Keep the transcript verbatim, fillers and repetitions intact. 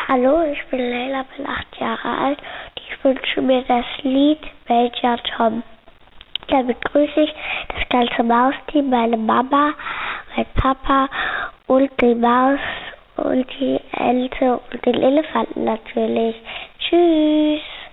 Hallo, ich bin Leila, bin acht Jahre alt. Ich wünsche mir das Lied Major Tom. Dann begrüße ich das ganze Mausteam, meine Mama, mein Papa und die Maus und die Ente und den Elefanten natürlich. Tschüss.